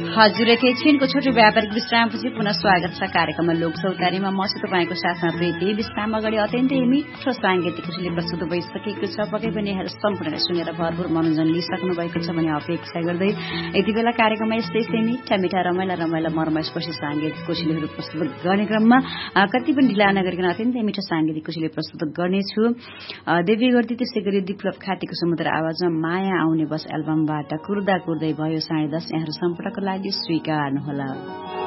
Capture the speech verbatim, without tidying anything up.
हजुर एकैछिनको छोटो व्यापारिक विश्रामपछि पुनः स्वागत छ कार्यक्रममा लोकसौतारीमा। म छु तपाईँको साथमा प्रीति। विश्राम अगाडि अत्यन्तै मिठो साङ्गीतिक खुसीले प्रस्तुत भइसकेको छ। पक्कै पनि यहाँहरू सम्पूर्णले सुनेर भरपूर मनोरञ्जन लिइसक्नु भएको छ भन्ने अपेक्षा गर्दै यति बेला कार्यक्रममा यस्तै यस्तै मिठा मिठा रमाइला रमाइला मरमसपछि साङ्गीतिक खुसीहरू प्रस्तुत गर्ने क्रममा कति पनि ढिला नगरिकन अत्यन्तै मिठो साङ्गीतिक खुसीले प्रस्तुत गर्नेछु। देवी गर्दी त्यसै गरी विप्लव खातीको समुद्र आवाजमा माया आउने बस एल्बमबाट कुर्दा कुर्दै भयो साढे दस। यहाँहरू सम्पूर्णको लागि स्वीकार्नुहोला।